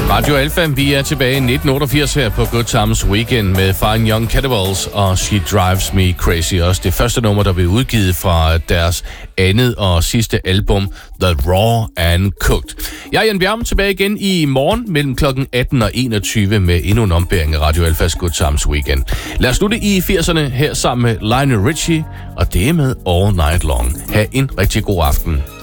Radio Alpha, vi er tilbage i 1988 her på Good Times Weekend med Fine Young Cannibals og She Drives Me Crazy. Også det første nummer, der blev udgivet fra deres andet og sidste album, The Raw and Cooked. Jeg er Jan Bjerg, tilbage igen i morgen mellem klokken 18 og 21 med endnu en ombæring af Radio Alphas Good Times Weekend. Lad os slutte i 80'erne her sammen med Lionel Richie, og det er med All Night Long. Ha' en rigtig god aften.